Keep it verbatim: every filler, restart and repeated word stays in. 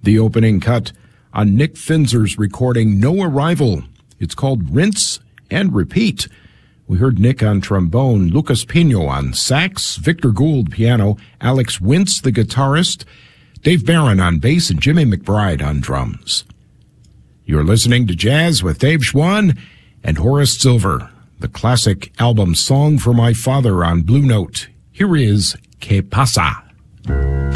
The opening cut on Nick Finzer's recording No Arrival. It's called Rinse and Repeat. We heard Nick on trombone, Lucas Pino on sax, Victor Gould piano, Alex Wintz the guitarist, Dave Barron on bass, and Jimmy McBride on drums. You're listening to Jazz with Dave Schwann and Horace Silver, the classic album Song for My Father on Blue Note. Here is Que Pasa.